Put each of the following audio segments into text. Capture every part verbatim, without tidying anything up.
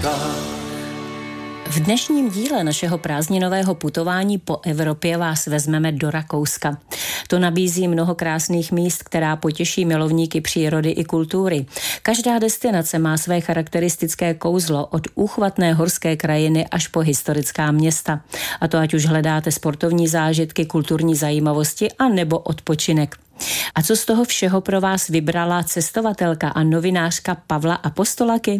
cestách. V dnešním díle našeho prázdninového putování po Evropě vás vezmeme do Rakouska. To nabízí mnoho krásných míst, která potěší milovníky přírody i kultury. Každá destinace má své charakteristické kouzlo od úchvatné horské krajiny až po historická města. A to ať už hledáte sportovní zážitky, kulturní zajímavosti a nebo odpočinek. A co z toho všeho pro vás vybrala cestovatelka a novinářka Pavla Apostolaky?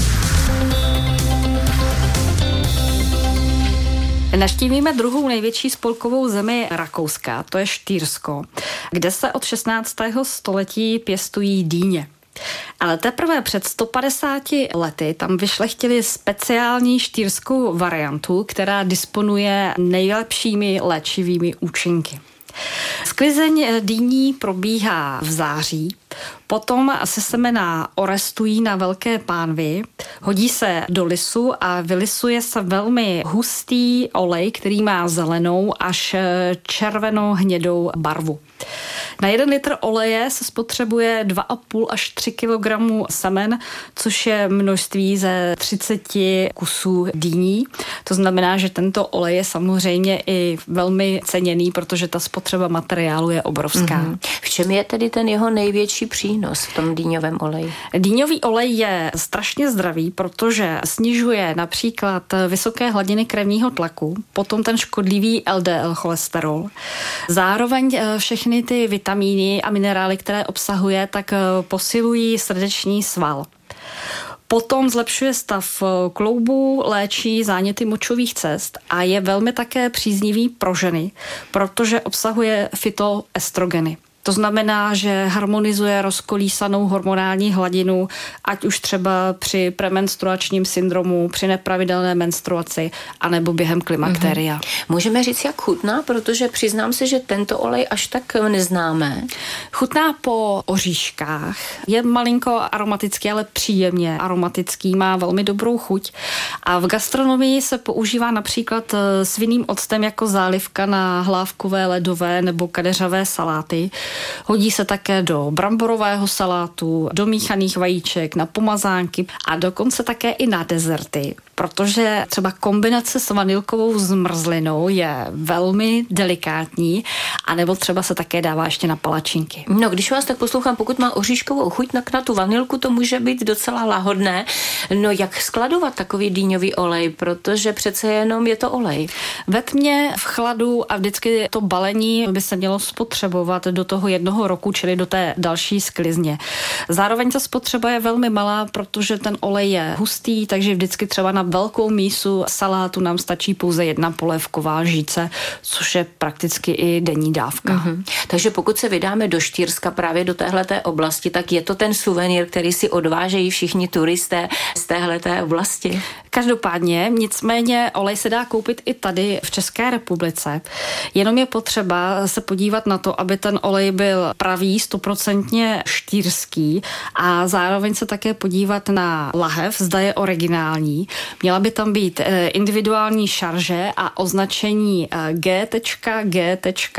Navštívíme druhou největší spolkovou zemi Rakouska, to je Štýrsko, kde se od šestnáctého století pěstují dýně. Ale teprve před sto padesáti lety tam vyšlechtili speciální štýrskou variantu, která disponuje nejlepšími léčivými účinky. Sklizeň dýní probíhá v září, potom se semena orestují na velké pánvi, hodí se do lisu a vylisuje se velmi hustý olej, který má zelenou až červeno-hnědou barvu. Na jeden litr oleje se spotřebuje dva a půl až tři kilogramy semen, což je množství ze třiceti kusů dýní. To znamená, že tento olej je samozřejmě i velmi ceněný, protože ta spotřeba materiálu je obrovská. Mm-hmm. V čem je tedy ten jeho největší přínos v tom dýňovém oleji? Dýňový olej je strašně zdravý, protože snižuje například vysoké hladiny krevního tlaku, potom ten škodlivý el dé el cholesterol. Zároveň všechny ty vitamíny a minerály, které obsahuje, tak posilují srdeční sval. Potom zlepšuje stav kloubů, léčí záněty močových cest a je velmi také příznivý pro ženy, protože obsahuje fytoestrogeny. To znamená, že harmonizuje rozkolísanou hormonální hladinu, ať už třeba při premenstruačním syndromu, při nepravidelné menstruaci, anebo během klimakteria. Mm-hmm. Můžeme říct, jak chutná, protože přiznám se, že tento olej až tak neznáme. Chutná po oříškách. Je malinko aromatický, ale příjemně aromatický, má velmi dobrou chuť. A v gastronomii se používá například s vinným octem jako zálivka na hlávkové, ledové nebo kadeřavé saláty. Hodí se také do bramborového salátu, do míchaných vajíček, na pomazánky a dokonce také i na dezerty, protože třeba kombinace s vanilkovou zmrzlinou je velmi delikátní, anebo třeba se také dává ještě na palačinky. No, když vás tak poslouchám, pokud má oříškovou chuť, tak na tu vanilku to může být docela lahodné. No, jak skladovat takový dýňový olej, protože přece jenom je to olej. Ve tmě, v chladu a vždycky to balení by se mělo spotřebovat do toho jednoho roku, čili do té další sklizně. Zároveň ta spotřeba je velmi malá, protože ten olej je hustý, takže vždycky třeba na velkou mísu salátu nám stačí pouze jedna polévková lžíce, což je prakticky i denní dávka. Mm-hmm. Takže pokud se vydáme do Štýrska právě do téhleté oblasti, tak je to ten suvenýr, který si odvážejí všichni turisté z téhleté oblasti? Každopádně, nicméně olej se dá koupit i tady v České republice. Jenom je potřeba se podívat na to, aby ten olej byl pravý, stoprocentně štýrský a zároveň se také podívat na lahev, zda je originální. Měla by tam být individuální šarže a označení G G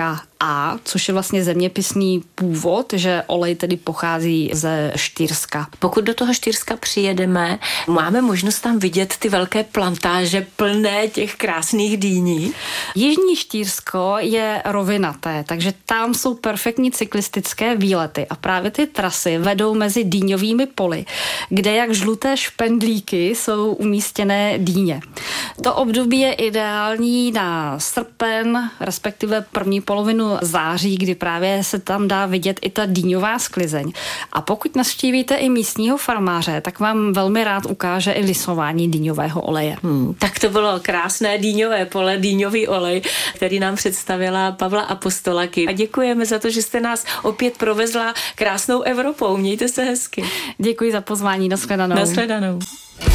A, což je vlastně zeměpisný původ, že olej tedy pochází ze Štýrska. Pokud do toho Štýrska přijedeme, máme možnost tam vidět ty velké plantáže plné těch krásných dýní? Jižní Štýrsko je rovinaté, takže tam jsou perfektní cyklistické výlety a právě ty trasy vedou mezi dýňovými poli, kde jak žluté špendlíky jsou umístěné dýně. To období je ideální na srpen, respektive první polovinu září, kdy právě se tam dá vidět i ta dýňová sklizeň. A pokud navštívíte i místního farmáře, tak vám velmi rád ukáže i lisování dýňového oleje. Hmm, tak to bylo krásné dýňové pole, dýňový olej, který nám představila Pavla Apostolaky. A děkujeme za to, že jste nás opět provezla krásnou Evropou. Mějte se hezky. Děkuji za pozvání. Nashledanou. Nashledanou.